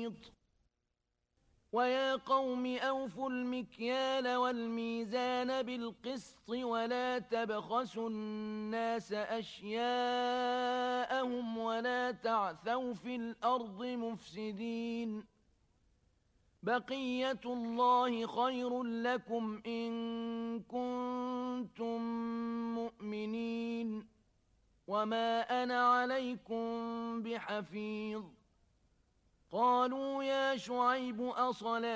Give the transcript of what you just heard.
محيط ويا قوم أوفوا المكيال والميزان بالقسط ولا تبخسوا الناس أشياءهم ولا تعثوا في الأرض مفسدين بقية الله خير لكم إن كنتم مؤمنين وما أنا عليكم بحفيظ قالوا يا شعيب أصلاة